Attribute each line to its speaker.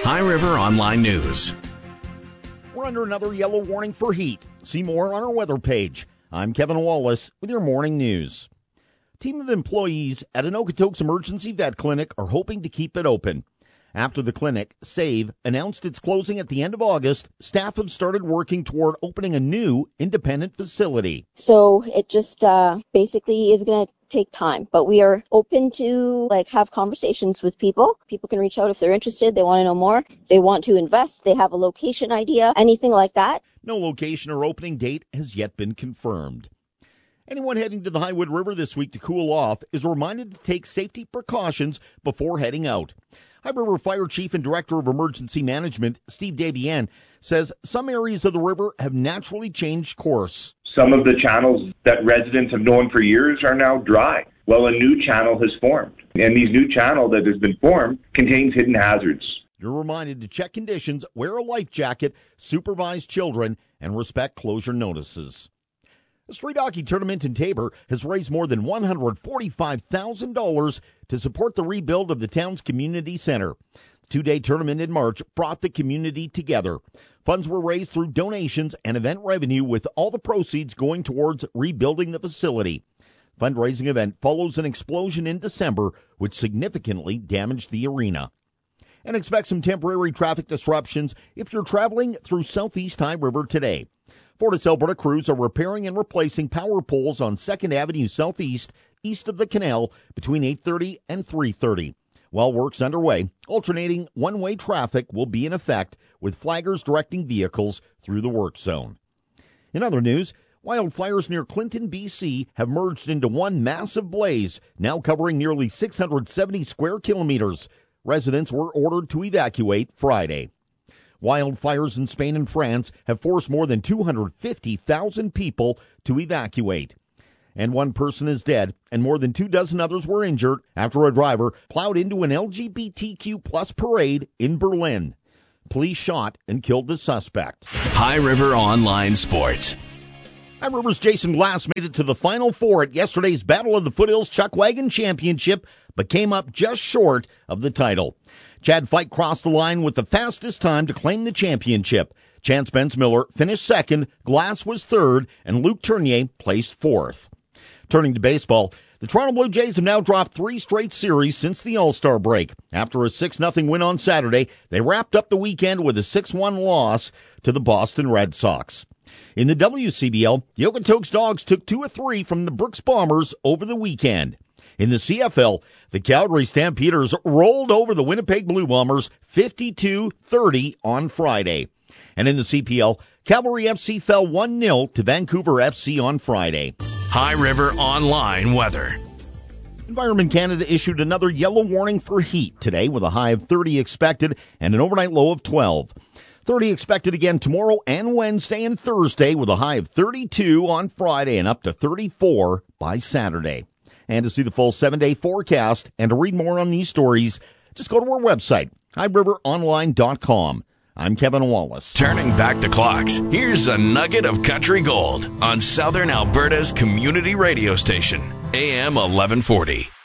Speaker 1: High River Online News.
Speaker 2: We're under another yellow warning for heat. See more on our weather page. I'm Kevin Wallace with your morning news. A team of employees at an Okotoks Emergency Vet Clinic are hoping to keep it open. After the clinic, SAVE, announced its closing at the end of August, staff have started working toward opening a new independent facility.
Speaker 3: So it just basically is going to take time, but we are open to have conversations with people. People can reach out if they're interested, they want to know more, they want to invest, they have a location idea, anything like that.
Speaker 2: No location or opening date has yet been confirmed. Anyone heading to the Highwood River this week to cool off is reminded to take safety precautions before heading out. High River Fire Chief and Director of Emergency Management, Steve Davian, says some areas of the river have naturally changed course.
Speaker 4: Some of the channels that residents have known for years are now dry. Well, a new channel has formed, and this new channel that has been formed contains hidden hazards.
Speaker 2: You're reminded to check conditions, wear a life jacket, supervise children, and respect closure notices. The street hockey tournament in Taber has raised more than $145,000 to support the rebuild of the town's community center. The two-day tournament in March brought the community together. Funds were raised through donations and event revenue, with all the proceeds going towards rebuilding the facility. The fundraising event follows an explosion in December, which significantly damaged the arena. And expect some temporary traffic disruptions if you're traveling through Southeast High River today. FortisAlberta crews are repairing and replacing power poles on 2nd Avenue Southeast, east of the canal, between 8:30 and 3:30. While work's underway, alternating one-way traffic will be in effect, with flaggers directing vehicles through the work zone. In other news, wildfires near Clinton, BC have merged into one massive blaze, now covering nearly 670 square kilometers. Residents were ordered to evacuate Friday. Wildfires in Spain and France have forced more than 250,000 people to evacuate. And one person is dead, and more than 24 others were injured after a driver plowed into an LGBTQ plus parade in Berlin. Police shot and killed the suspect.
Speaker 1: High River Online Sports.
Speaker 2: High River's Jason Glass made it to the Final Four at yesterday's Battle of the Foothills Chuckwagon Championship, but came up just short of the title. Chad Fike crossed the line with the fastest time to claim the championship. Chance Spence-Miller finished second, Glass was third, and Luke Tournier placed fourth. Turning to baseball, the Toronto Blue Jays have now dropped 3 straight series since the All-Star break. After a 6-0 win on Saturday, they wrapped up the weekend with a 6-1 loss to the Boston Red Sox. In the WCBL, the Okotoks Dogs took 2 of 3 from the Brooks Bombers over the weekend. In the CFL, the Calgary Stampeders rolled over the Winnipeg Blue Bombers 52-30 on Friday. And in the CPL, Cavalry FC fell 1-0 to Vancouver FC on Friday.
Speaker 1: High River Online Weather.
Speaker 2: Environment Canada issued another yellow warning for heat today, with a high of 30 expected and an overnight low of 12. 30 expected again tomorrow and Wednesday and Thursday, with a high of 32 on Friday and up to 34 by Saturday. And to see the full 7-day forecast and to read more on these stories, just go to our website, highriveronline.com. I'm Kevin Wallace.
Speaker 1: Turning back the clocks, here's a nugget of country gold on Southern Alberta's community radio station, AM 1140.